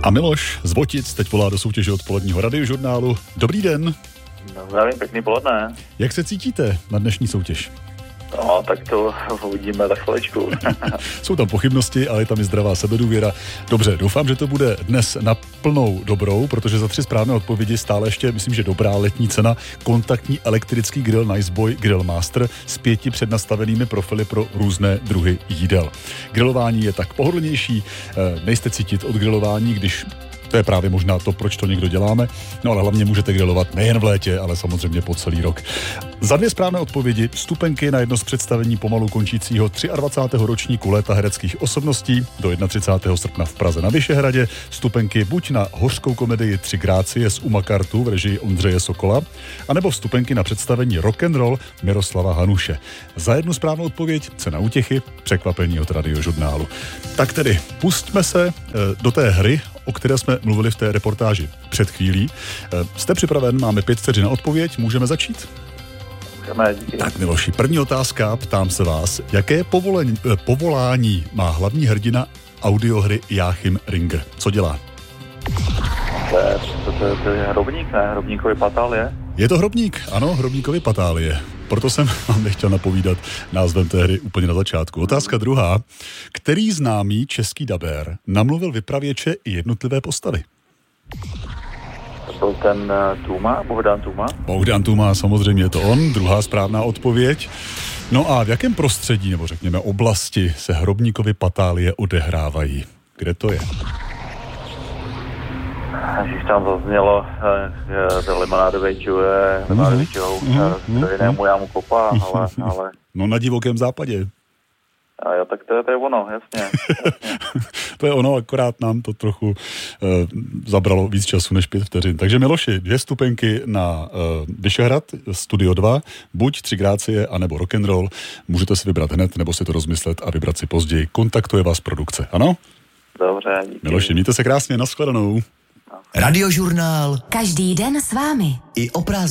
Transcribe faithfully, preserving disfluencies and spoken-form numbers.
A Miloš z Votic teď volá do soutěže odpoledního radiožurnálu. Dobrý den. No, zdravím, pěkný poledne. Jak se cítíte na dnešní soutěž? No, tak to uvidíme za chviličku. Jsou tam pochybnosti, ale je tam i zdravá sebedůvěra. Dobře, doufám, že to bude dnes na plnou dobrou, protože za tři správné odpovědi stále ještě, myslím, že dobrá letní cena, kontaktní elektrický grill Niceboy Grill Master s pěti přednastavenými profily pro různé druhy jídel. Grilování je tak pohodlnější, nejste cítit od grilování, když to je právě možná to, proč to někdo děláme. No ale hlavně můžete grilovat nejen v létě, ale samozřejmě po celý rok. Za dvě správné odpovědi vstupenky na jedno z představení pomalu končícího dvacátého třetího ročníku léta hereckých osobností do třicátého prvního srpna v Praze na Vyšehradě. Vstupenky buď na hořkou komedii Tři grácie z Umakartu v režii Ondřeje Sokola, anebo vstupenky na představení Rock'n'Roll Miroslava Hanuše. Za jednu správnou odpověď cena útěchy, překvapení od radiožurnálu. Tak tedy pustíme se do té hry, o které jsme mluvili v té reportáži před chvílí. Jste připraven? Máme pět vteřin na odpověď. Můžeme začít? Můžeme, díky. Tak Miloši, první otázka, ptám se vás. Jaké povolení, povolání má hlavní hrdina audiohry Jáchym Ringer? Co dělá? To je, to, to, to je hrobník, ne? Hrobníkový patálie. Je to hrobník, ano, hrobníkový patálie. Proto jsem vám nechtěl napovídat názvem té hry úplně na začátku. Otázka druhá. Který známý český dabér namluvil vypravěče i jednotlivé postavy? To byl ten uh, Tuma, Bohdan Tuma. Bohdan Tuma, samozřejmě je to on. Druhá správná odpověď. No a v jakém prostředí, nebo řekněme oblasti, se hrobníkovy patálie odehrávají? Kde to je? Když tam zaznělo, že limonádový čuje, limonádový čuje, to jinému jámu kopa, ale, ale... No na divokém západě. A jo, tak to je, to je ono, jasně. jasně. To je ono, akorát nám to trochu uh, zabralo víc času než pět vteřin. Takže Miloši, dvě stupenky na uh, Vyšehrad, Studio dva, buď Tři grácie, anebo Rock'n'Roll. Můžete si vybrat hned, nebo si to rozmyslet a vybrat si později. Kontaktuje vás produkce, ano? Dobře, díky. Miloši, mějte se krásně, nashledanou. Radiožurnál. Každý den s vámi. I o prázdninách.